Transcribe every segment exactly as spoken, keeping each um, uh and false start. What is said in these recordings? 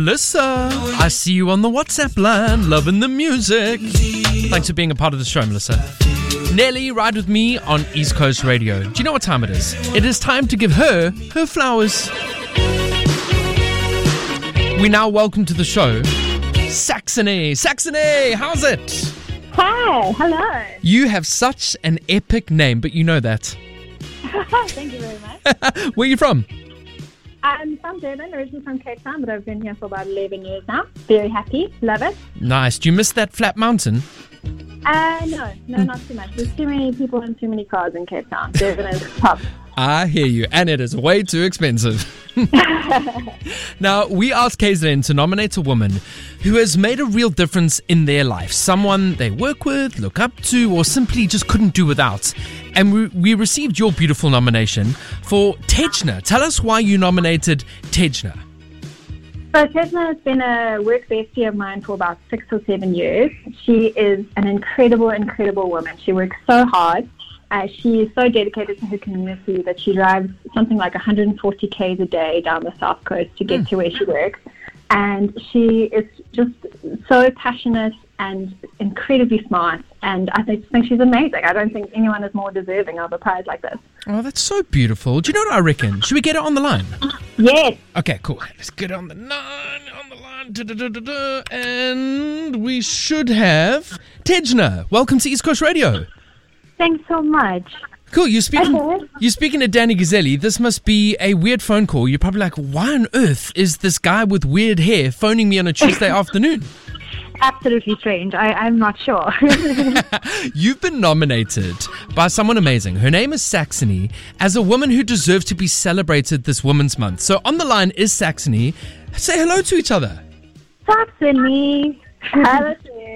Melissa, I see you on the WhatsApp line, loving the music. Thanks for being a part of the show, Melissa. Nelly, ride with me on East Coast Radio. Do you know what time it is? It is time to give her her flowers. We now welcome to the show Saxony. Saxony, how's it? Hi, hello. You have such an epic name, but you know that. Thank you very much. Where are you from? I'm from Durban, originally from Cape Town, but I've been here for about eleven years now. Very happy, love it. Nice. Do you miss that flat mountain? Uh, no, no, not too much. There's too many people and too many cars in Cape Town. Durban is top. I hear you, and it is way too expensive. Now, we asked K Z N to nominate a woman who has made a real difference in their life, someone they work with, look up to, or simply just couldn't do without. And we, we received your beautiful nomination for Tejna. Tell us why you nominated Tejna. So Tejna has been a work bestie of mine for about six or seven years. She is an incredible, incredible woman. She works so hard. Uh, she is so dedicated to her community that she drives something like one hundred forty kays a day down the south coast to get mm. to where she works. And she is just so passionate and incredibly smart. And I think, think she's amazing. I don't think anyone is more deserving of a prize like this. Oh, that's so beautiful. Do you know what I reckon? Should we get it on the line? Yes. Okay, cool. Let's get on the line, on the line. Da, da, da, da, da. And we should have Tejna. Welcome to East Coast Radio. Thanks so much. Cool. You're speaking, okay. you're speaking to Danny Gazzelli. This must be a weird phone call. You're probably like, why on earth is this guy with weird hair phoning me on a Tuesday afternoon? Absolutely strange. I, I'm not sure. You've been nominated by someone amazing. Her name is Saxony, as a woman who deserves to be celebrated this Women's Month. So on the line is Saxony. Say hello to each other. Saxony. Hello.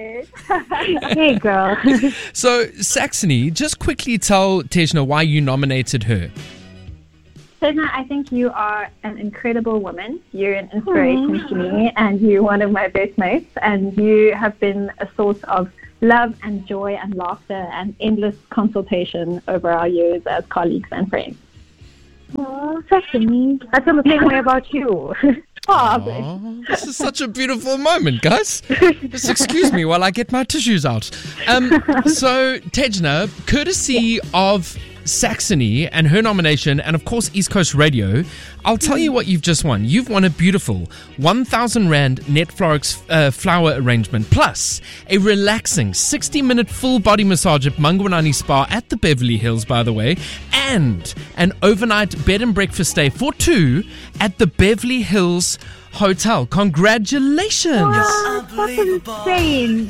Hey, girl. So, Saxony, just quickly tell Tejna why you nominated her. Tejna, I think you are an incredible woman. You're an inspiration Aww. to me, and you're one of my best mates, and you have been a source of love and joy and laughter and endless consultation over our years as colleagues and friends. Oh, Saxony. I feel the same way about you. Oh, this is such a beautiful moment, guys. Just excuse me while I get my tissues out. Um, so, Tejna, courtesy of Saxony and her nomination, and of course East Coast Radio, I'll tell you what you've just won. You've won a beautiful one thousand rand Netflix uh, flower arrangement, plus a relaxing sixty minute full body massage at Mangwanani Spa at the Beverly Hills, by the way, and an overnight bed and breakfast stay for two at the Beverly Hills Hotel. Congratulations. Wow, that's insane.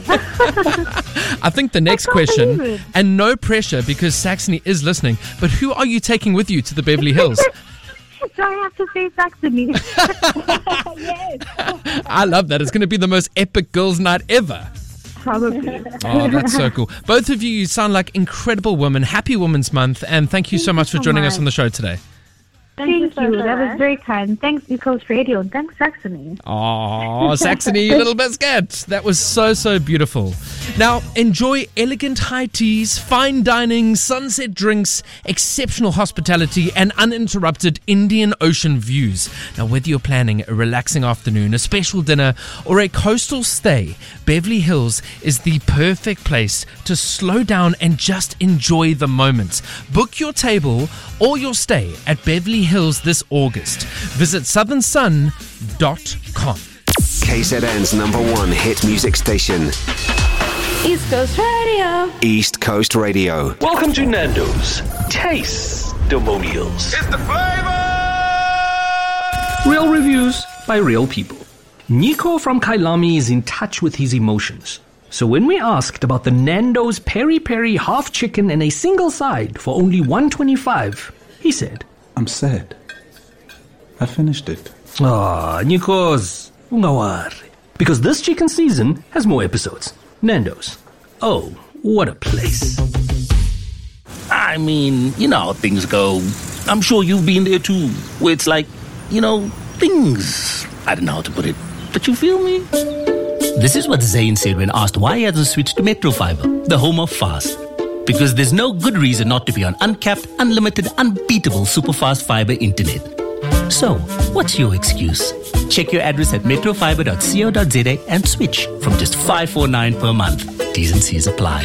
I think the next question, and no pressure because Saxony is listening, but who are you taking with you to the Beverly Hills? Do I have to say Saxony? Yes. I love that. It's going to be the most epic girls' night ever. Probably. Oh, that's so cool. Both of you, you sound like incredible women. Happy Women's Month, and thank you so much for joining us on the show today. Thank, Thank you. So you. That was very kind. Thanks, East Coast Radio. And thanks, Saxony. Oh, Saxony, you little biscuit. That was so, so beautiful. Now, enjoy elegant high teas, fine dining, sunset drinks, exceptional hospitality, and uninterrupted Indian Ocean views. Now, whether you're planning a relaxing afternoon, a special dinner, or a coastal stay, Beverly Hills is the perfect place to slow down and just enjoy the moment. Book your table or your stay at Beverly Hills this August. Visit southern sun dot com. K Z N's number one hit music station. East Coast Radio. East Coast Radio. Welcome to Nando's Taste-Demonials. It's the flavor! Real reviews by real people. Nico from Kailami is in touch with his emotions. So when we asked about the Nando's Peri Peri half chicken and a single side for only one twenty-five, he said, I'm sad. I finished it. Ah, Nikos, ungawari. Because this chicken season has more episodes. Nando's. Oh, what a place. I mean, you know how things go. I'm sure you've been there too, where it's like, you know, things. I don't know how to put it, but you feel me? This is what Zayn said when asked why he hasn't switched to Metro Fiber, the home of fast. Because there's no good reason not to be on uncapped, unlimited, unbeatable super fast fiber internet. So, what's your excuse? Check your address at metro fiber dot co dot za and switch from just five forty-nine per month. T's and C's apply.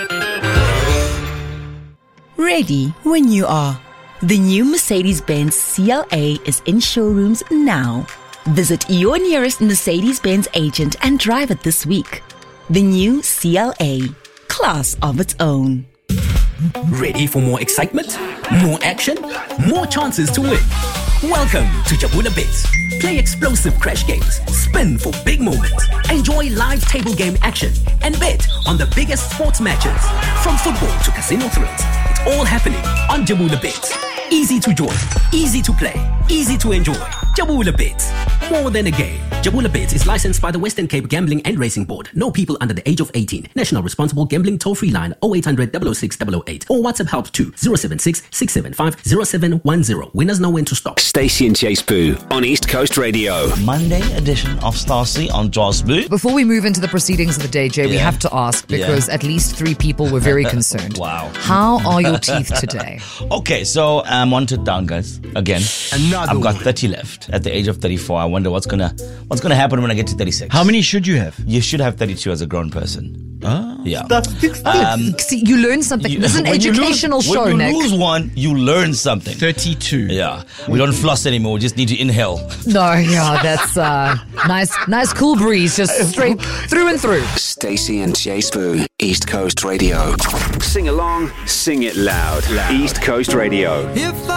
Ready when you are. The new Mercedes-Benz C L A is in showrooms now. Visit your nearest Mercedes-Benz agent and drive it this week. The new C L A, class of its own. Ready for more excitement? More action? More chances to win? Welcome to Jabula Bets. Play explosive crash games, spin for big moments, enjoy live table game action, and bet on the biggest sports matches. From football to casino thrills, it's all happening on Jabula Bets. Easy to join, easy to play, easy to enjoy. Jabula Bets, more than a game. Jabula Bets is licensed by the Western Cape Gambling and Racing Board. No people under the age of eighteen. National Responsible Gambling Toll-Free line oh eight hundred, double oh six, double oh eight or WhatsApp help to zero seven six, six seven five, zero seven one zero. Winners know when to stop. Stacey and Chase Boo on East Coast Radio. Monday edition of Stacey on Jaws Boo. Before we move into the proceedings of the day, Jay, yeah. we have to ask because yeah. at least three people were very concerned. Wow. How are your teeth today? Okay, so I'm on to down, guys. Again, Another I've got one. thirty left at the age of thirty-four. I wonder what's gonna what's gonna happen when I get to thirty-six. How many should you have? You should have thirty-two as a grown person. Ah, yeah. Um, See, you learn something. You, this is an educational lose, show, when you Nick. lose one, you learn something. thirty-two. Yeah. We don't floss anymore. We just need to inhale. No, yeah, that's uh, nice, nice cool breeze, just straight through and through. Stacey and Chase Boo, East Coast Radio. Sing along, sing it loud. loud. East Coast Radio. If